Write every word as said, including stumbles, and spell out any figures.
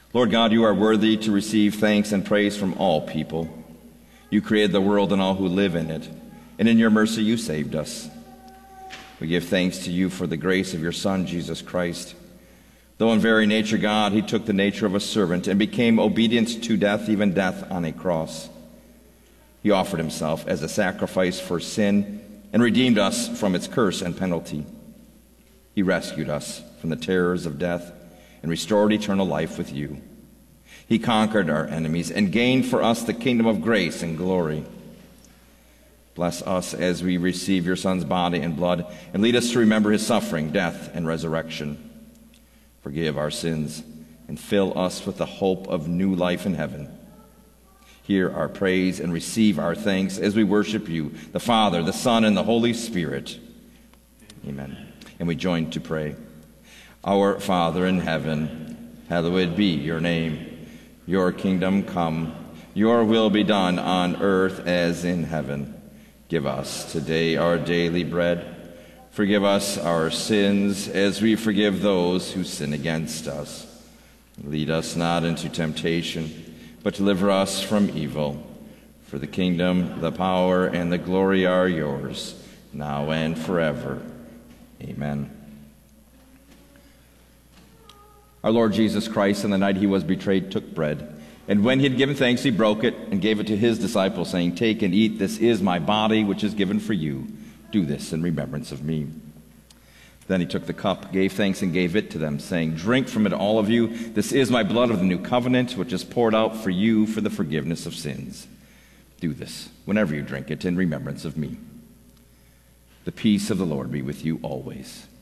Lord God, you are worthy to receive thanks and praise from all people. You created the world and all who live in it, and in your mercy you saved us. We give thanks to you for the grace of your Son, Jesus Christ. Though in very nature God, he took the nature of a servant and became obedient to death, even death on a cross. He offered himself as a sacrifice for sin and redeemed us from its curse and penalty. He rescued us from the terrors of death and restored eternal life with you. He conquered our enemies and gained for us the kingdom of grace and glory. Bless us as we receive your Son's body and blood, and lead us to remember his suffering, death, and resurrection. Forgive our sins and fill us with the hope of new life in heaven. Hear our praise and receive our thanks as we worship you, the Father, the Son, and the Holy Spirit. Amen. And we join to pray. Our Father in heaven, hallowed be your name. Your kingdom come, your will be done on earth as in heaven. Give us today our daily bread. Forgive us our sins as we forgive those who sin against us. Lead us not into temptation, but deliver us from evil. For the kingdom, the power, and the glory are yours, now and forever. Amen. Our Lord Jesus Christ, on the night he was betrayed, took bread, and when he had given thanks, he broke it and gave it to his disciples, saying, "Take and eat, this is my body, which is given for you. Do this in remembrance of me." Then he took the cup, gave thanks, and gave it to them, saying, "Drink from it, all of you. This is my blood of the new covenant, which is poured out for you for the forgiveness of sins. Do this whenever you drink it in remembrance of me." The peace of the Lord be with you always.